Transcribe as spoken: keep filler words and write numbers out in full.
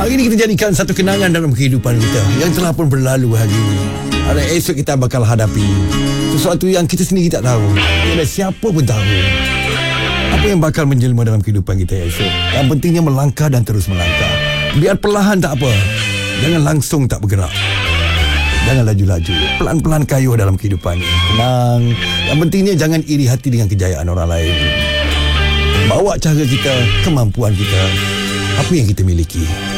Hari ini kita jadikan satu kenangan dalam kehidupan kita yang telah pun berlalu hari ini. Ada esok kita bakal hadapi sesuatu yang kita sendiri tak tahu. Tiada siapa pun tahu apa yang bakal menjelma dalam kehidupan kita esok. Yang pentingnya melangkah dan terus melangkah. Biar perlahan tak apa, jangan langsung tak bergerak. Jangan laju-laju, pelan-pelan kayuh dalam kehidupan ini. Tenang. Yang pentingnya jangan iri hati dengan kejayaan orang lain. Bawa cara kita, kemampuan kita, apa yang kita miliki.